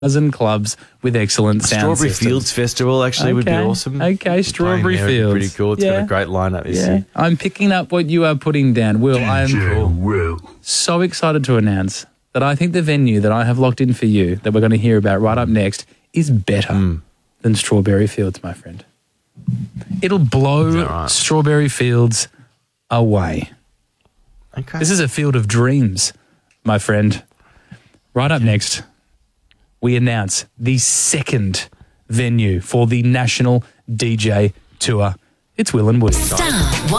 dozen clubs with excellent sound Strawberry systems. Fields Festival actually would be awesome. Okay, Strawberry Playing there would be Fields. pretty cool. It's got a great lineup this year. I'm picking up what you are putting down. Will, I am so excited to announce that I think the venue that I have locked in for you that we're going to hear about right up next is better than Strawberry Fields, my friend. It'll blow Strawberry Fields away. Okay. This is a field of dreams, my friend. Right up next, we announce the second venue for the National DJ Tour. It's Will and Woody. Star